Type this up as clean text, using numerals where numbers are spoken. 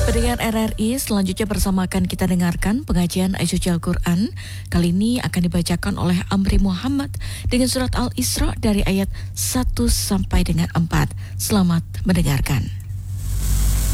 Pendengar RRI, selanjutnya bersama akan kita dengarkan pengajian ayat suci Al-Quran. Kali ini akan dibacakan oleh Amri Muhammad dengan surat Al-Isra dari ayat 1 sampai dengan 4. Selamat mendengarkan.